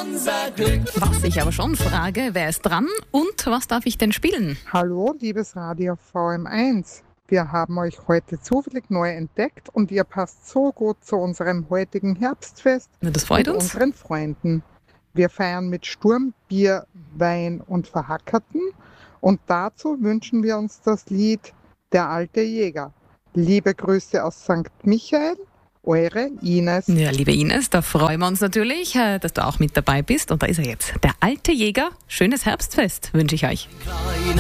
unser Glück. Was ich aber schon frage, wer ist dran und was darf ich denn spielen? Hallo, liebes Radio VM1. Wir haben euch heute zufällig neu entdeckt und ihr passt so gut zu unserem heutigen Herbstfest Das freut mit uns. unseren Freunden. Wir feiern mit Sturm, Bier, Wein und Verhackerten und dazu wünschen wir uns das Lied Der alte Jäger. Liebe Grüße aus St. Michael, eure Ines. Ja, liebe Ines, da freuen wir uns natürlich, dass du auch mit dabei bist. Und da ist er jetzt, der alte Jäger. Schönes Herbstfest wünsche ich euch.